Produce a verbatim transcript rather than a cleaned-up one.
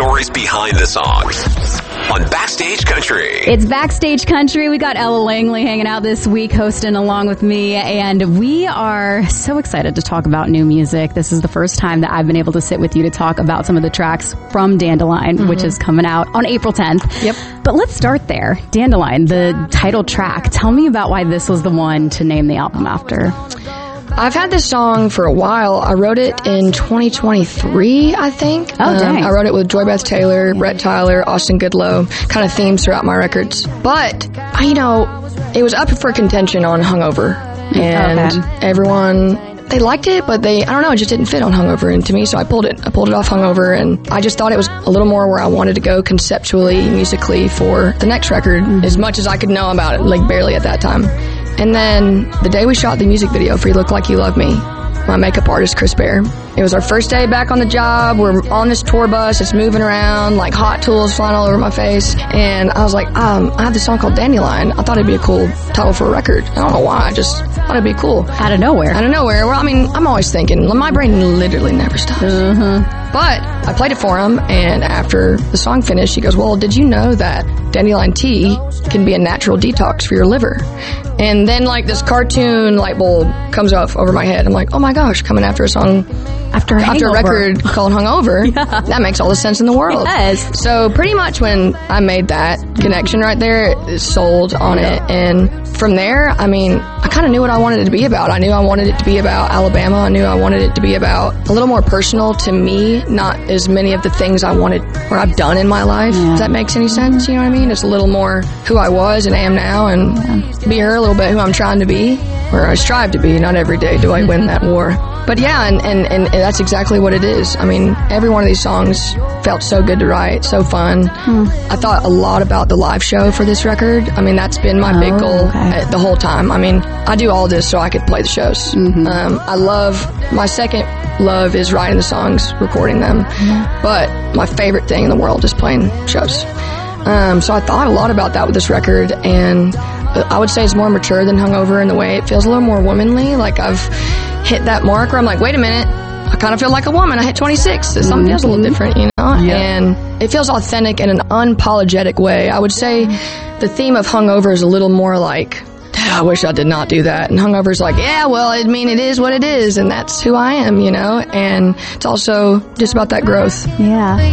stories behind the songs on Backstage Country. It's Backstage Country. We got Ella Langley hanging out this week, hosting along with me, and we are so excited to talk about new music. This is the first time that I've been able to sit with you to talk about some of the tracks from Dandelion, mm-hmm. which is coming out on April tenth. Yep. But let's start there. Dandelion, the title track. Tell me about why this was the one to name the album after. I've had this song for a while. I wrote it in twenty twenty-three, I think. Oh, dang. Um, I wrote it with Joy Beth Taylor, Brett Tyler, Austin Goodlow, kind of themes throughout my records. But, I, you know, it was up for contention on Hungover. And okay. everyone, they liked it, but they, I don't know, it just didn't fit on Hungover. And to me, so I pulled it. I pulled it off Hungover, and I just thought it was a little more where I wanted to go conceptually, musically for the next record, mm-hmm. as much as I could know about it, like barely at that time. And then the day we shot the music video for You Look Like You Love Me, my makeup artist, Chris Bear, it was our first day back on the job. We're on this tour bus. It's moving around, like hot tools flying all over my face. And I was like, um, I have this song called Dandelion. I thought it'd be a cool title for a record. I don't know why. I just thought it'd be cool. Out of nowhere. Out of nowhere. Well, I mean, I'm always thinking. My brain literally never stops. Mm-hmm. But I played it for him, and after the song finished, he goes, well, did you know that Dandelion tea can be a natural detox for your liver? And then, like, this cartoon light bulb comes off over my head. I'm like, oh my gosh, coming after a song, after a, after a record called Hungover, yeah. that makes all the sense in the world. Yes. So pretty much when I made that connection right there, it sold on yeah. it. And from there, I mean, I kind of knew what I wanted it to be about. I knew I wanted it to be about Alabama. I knew I wanted it to be about a little more personal to me, not as many of the things I wanted or I've done in my life. Yeah. If that makes any sense, you know what I mean? It's a little more who I was and am now, and yeah. be her a little bit who I'm trying to be, or I strive to be. Not every day do I win that war. But yeah, and, and, and that's exactly what it is. I mean, every one of these songs felt so good to write, so fun. Hmm. I thought a lot about the live show for this record. I mean, that's been my oh, big goal okay. the whole time. I mean, I do all this so I could play the shows. Mm-hmm. Um, I love, my second love is writing the songs, recording them. Mm-hmm. But my favorite thing in the world is playing shows. Um, so I thought a lot about that with this record, and I would say it's more mature than Hungover in the way it feels a little more womanly. Like I've hit that mark where I'm like, wait a minute, I kind of feel like a woman. I hit twenty-six. So something feels a little different, you know? Yeah. And it feels authentic in an unapologetic way. I would say the theme of Hungover is a little more like, I wish I did not do that. And Hungover's like, yeah, well, I mean, it is what it is, and that's who I am, you know? And it's also just about that growth. Yeah.